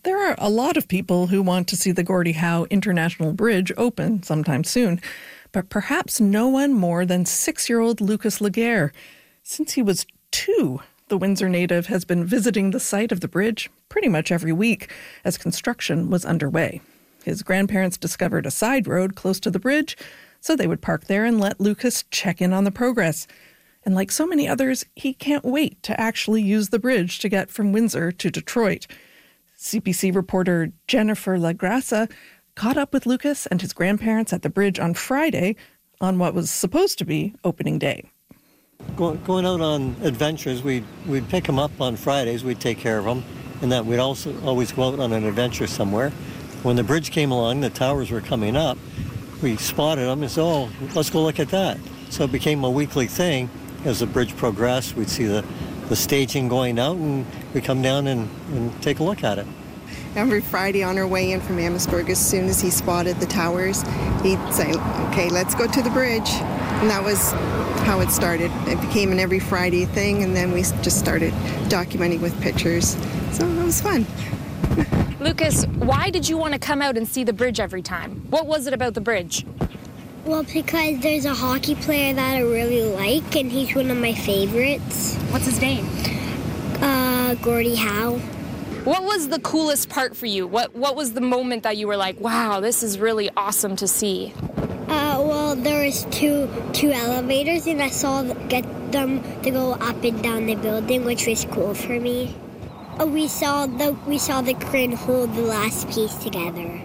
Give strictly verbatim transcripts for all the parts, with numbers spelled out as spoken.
There are a lot of people who want to see the Gordie Howe International Bridge open sometime soon, but perhaps no one more than six-year-old Lucas Laguerre. Since he was two, the Windsor native has been visiting the site of the bridge pretty much every week as construction was underway. His grandparents discovered a side road close to the bridge, so they would park there and let Lucas check in on the progress. And like so many others, he can't wait to actually use the bridge to get from Windsor to Detroit. C B C reporter Jennifer LaGrassa caught up with Lucas and his grandparents at the bridge on Friday on what was supposed to be opening day. Going, going out on adventures, we'd, we'd pick them up on Fridays, we'd take care of them, and then we'd also always go out on an adventure somewhere. When the bridge came along, the towers were coming up, we spotted them and said, oh, let's go look at that. So it became a weekly thing. As the bridge progressed, we'd see the, the staging going out, and we'd come down and, and take a look at it. Every Friday on our way in from Amherstburg, as soon as he spotted the towers, he'd say, okay, let's go to the bridge. And that was how it started. It became an every Friday thing, and then we just started documenting with pictures. So it was fun. Lucas, why did you want to come out and see the bridge every time? What was it about the bridge? Well, because there's a hockey player that I really like, and he's one of my favorites. What's his name? Uh, Gordie Howe. What was the coolest part for you? What What was the moment that you were like, wow, this is really awesome to see? Uh, well, there was two two elevators, and I saw th- get them to go up and down the building, which was cool for me. Uh, we saw the we saw the crane hold the last piece together.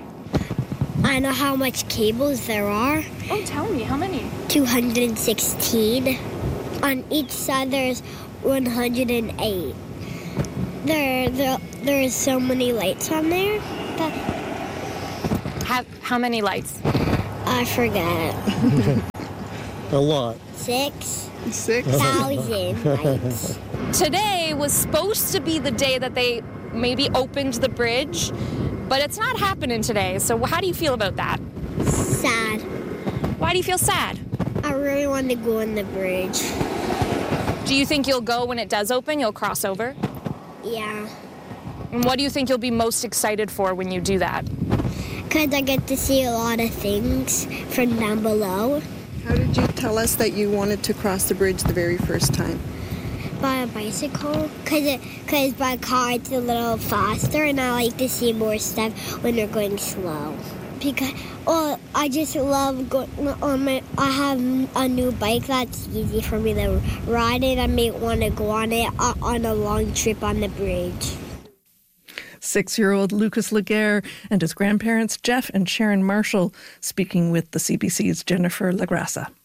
I know how much cables there are. Oh, tell me, how many? two hundred sixteen. On each side, there's one hundred eight. There, there, there's so many lights on there. That How, how many lights? I forget. A lot. Six. Six. Thousand lights. Today was supposed to be the day that they maybe opened the bridge, but it's not happening today. So how do you feel about that? Sad. Why do you feel sad? I really want to go on the bridge. Do you think you'll go when it does open? You'll cross over? Yeah. And what do you think you'll be most excited for when you do that? Because I get to see a lot of things from down below. How did you tell us that you wanted to cross the bridge the very first time? By a bicycle. Because because by car it's a little faster, and I like to see more stuff when they're going slow. Because, oh, I just love going on my, I have a new bike that's easy for me to ride, and I may want to go on it on a long trip on the bridge. Six-year-old Lucas Laguerre and his grandparents, Jeff and Sharon Marshall, speaking with the C B C's Jennifer LaGrassa.